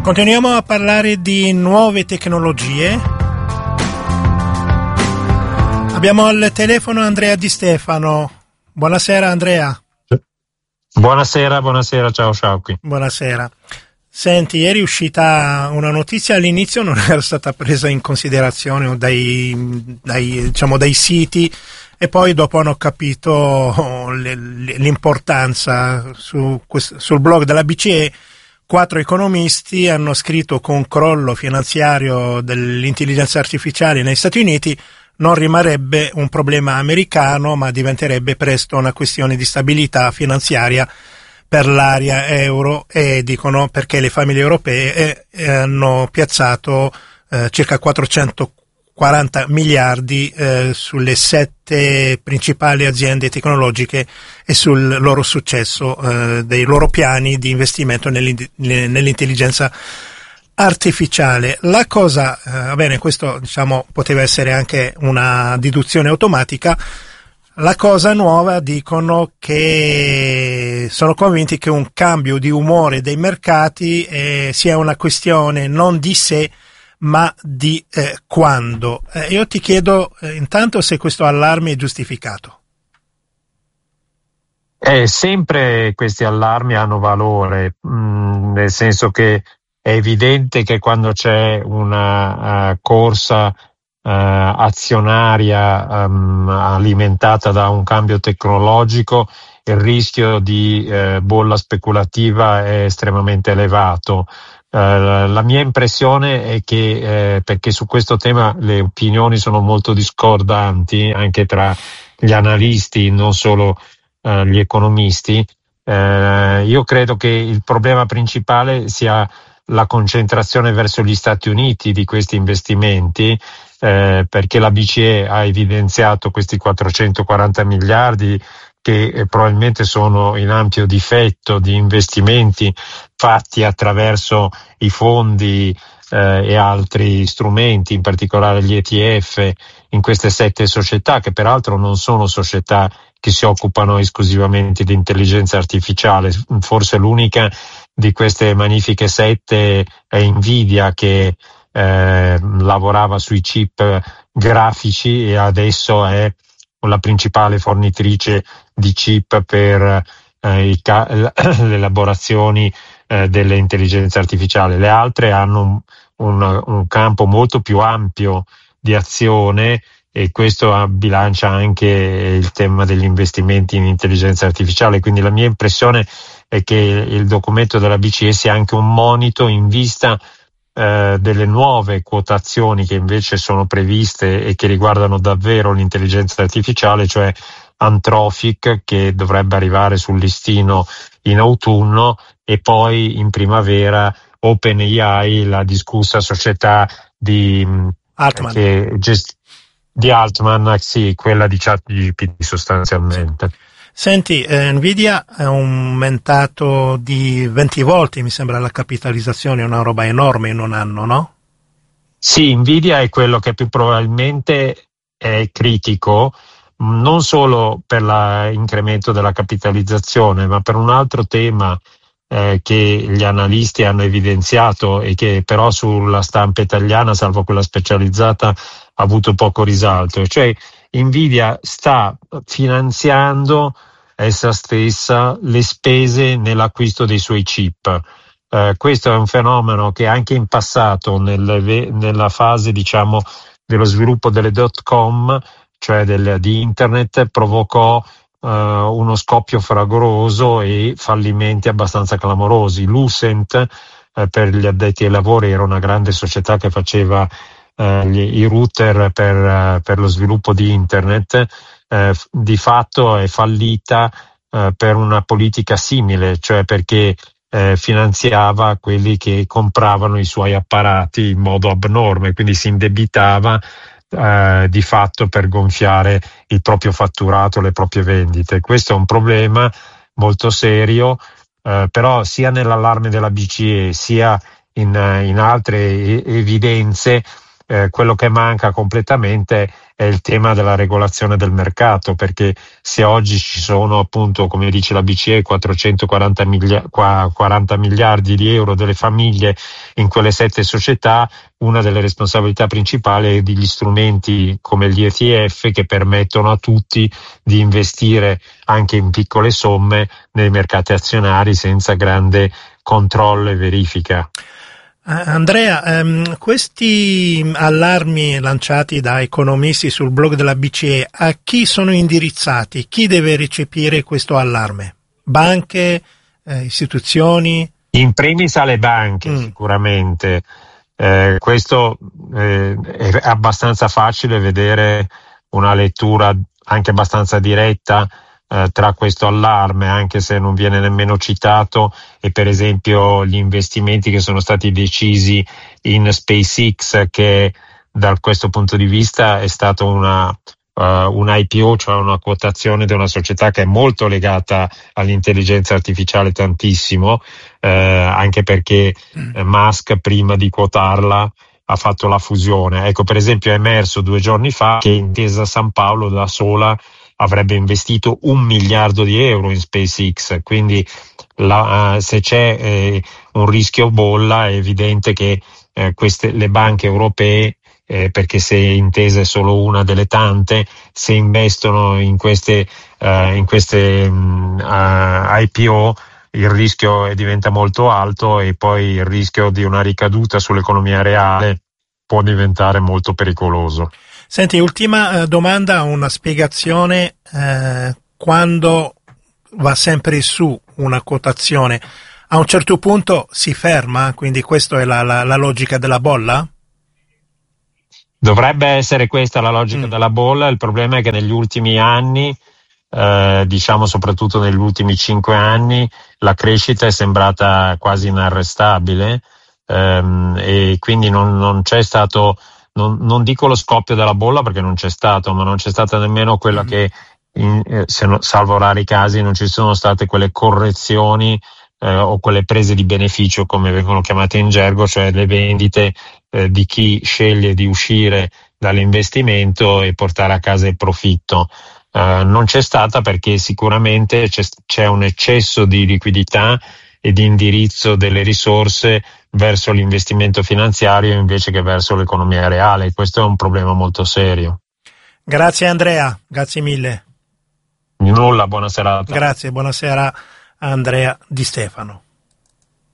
Continuiamo a parlare di nuove tecnologie. Abbiamo al telefono Andrea Di Stefano. Buonasera Andrea. Buonasera, ciao Sciauchi. Buonasera. Senti, ieri è uscita una notizia, all'inizio non era stata presa in considerazione dai siti, e poi dopo hanno capito l'importanza. Sul blog della BCE 4 economisti hanno scritto che un crollo finanziario dell'intelligenza artificiale negli Stati Uniti non rimarrebbe un problema americano, ma diventerebbe presto una questione di stabilità finanziaria per l'area euro, e dicono perché le famiglie europee hanno piazzato circa 440 miliardi sulle 7 principali aziende tecnologiche e sul loro successo, dei loro piani di investimento nell'intelligenza artificiale. La cosa, va bene, questo poteva essere anche una deduzione automatica. La cosa nuova, dicono che sono convinti che un cambio di umore dei mercati sia una questione non di se, ma di quando. Io ti chiedo intanto se questo allarme è giustificato. Sempre questi allarmi hanno valore, nel senso che è evidente che quando c'è una corsa azionaria alimentata da un cambio tecnologico, il rischio di bolla speculativa è estremamente elevato. La mia impressione è che, perché su questo tema le opinioni sono molto discordanti anche tra gli analisti, non solo gli economisti, io credo che il problema principale sia la concentrazione verso gli Stati Uniti di questi investimenti, perché la BCE ha evidenziato questi 440 miliardi che probabilmente sono in ampio difetto di investimenti fatti attraverso i fondi e altri strumenti, in particolare gli ETF, in queste 7 società, che peraltro non sono società che si occupano esclusivamente di intelligenza artificiale. Forse l'unica di queste magnifiche 7 è Nvidia, che lavorava sui chip grafici e adesso è la principale fornitrice di chip per le elaborazioni delle intelligenze artificiali. Le altre hanno un campo molto più ampio di azione, e questo bilancia anche il tema degli investimenti in intelligenza artificiale. Quindi la mia impressione è che il documento della BCE sia anche un monito in vista delle nuove quotazioni che invece sono previste e che riguardano davvero l'intelligenza artificiale, cioè Anthropic, che dovrebbe arrivare sul listino in autunno, e poi in primavera OpenAI, la discussa società di Altman. Di Altman, sì, quella di ChatGPT sostanzialmente. Senti, Nvidia è aumentato di 20 volte, mi sembra, la capitalizzazione, è una roba enorme in un anno, no? Sì, Nvidia è quello che più probabilmente è critico, non solo per l'incremento della capitalizzazione, ma per un altro tema che gli analisti hanno evidenziato e che però sulla stampa italiana, salvo quella specializzata, ha avuto poco risalto. Cioè, Nvidia sta finanziando essa stessa le spese nell'acquisto dei suoi chip. Questo è un fenomeno che anche in passato, nella fase dello sviluppo delle .com, cioè di internet, provocò uno scoppio fragoroso e fallimenti abbastanza clamorosi. Lucent, per gli addetti ai lavori, era una grande società che faceva i router per lo sviluppo di internet, di fatto è fallita per una politica simile, cioè perché finanziava quelli che compravano i suoi apparati in modo abnorme, quindi si indebitava di fatto per gonfiare il proprio fatturato, le proprie vendite. Questo è un problema molto serio, però sia nell'allarme della BCE sia in altre evidenze quello che manca completamente è il tema della regolazione del mercato, perché se oggi ci sono appunto, come dice la BCE, 440 40 miliardi di euro delle famiglie in quelle 7 società, una delle responsabilità principali è degli strumenti come gli ETF che permettono a tutti di investire anche in piccole somme nei mercati azionari senza grande controllo e verifica. Andrea, questi allarmi lanciati da economisti sul blog della BCE, a chi sono indirizzati? Chi deve recepire questo allarme? Banche, istituzioni? In primis alle banche, sicuramente. Questo è abbastanza facile vedere una lettura anche abbastanza diretta tra questo allarme, anche se non viene nemmeno citato, e per esempio gli investimenti che sono stati decisi in SpaceX, che da questo punto di vista è stato un IPO, cioè una quotazione di una società che è molto legata all'intelligenza artificiale tantissimo, anche perché Musk prima di quotarla ha fatto la fusione. Ecco, per esempio è emerso 2 giorni fa che Intesa Sanpaolo da sola avrebbe investito 1 miliardo di euro in SpaceX, quindi se c'è un rischio bolla è evidente che le banche europee, perché se Intesa è solo una delle tante, se investono in queste IPO il rischio diventa molto alto, e poi il rischio di una ricaduta sull'economia reale può diventare molto pericoloso. Senti, ultima domanda, una spiegazione. Quando va sempre su una quotazione, a un certo punto si ferma, quindi questa è la logica della bolla? Dovrebbe essere questa la logica della bolla. Il problema è che negli ultimi anni, diciamo soprattutto negli ultimi 5 anni, la crescita è sembrata quasi inarrestabile, e quindi non c'è stato, non dico lo scoppio della bolla perché non c'è stato, ma non c'è stata nemmeno quella che, salvo rari casi, non ci sono state quelle correzioni o quelle prese di beneficio, come vengono chiamate in gergo, cioè le vendite di chi sceglie di uscire dall'investimento e portare a casa il profitto. Non c'è stata perché sicuramente c'è un eccesso di liquidità e di indirizzo delle risorse verso l'investimento finanziario invece che verso l'economia reale. Questo è un problema molto serio. Grazie Andrea, grazie mille. Di nulla, buona serata. Grazie, buonasera a Andrea Di Stefano.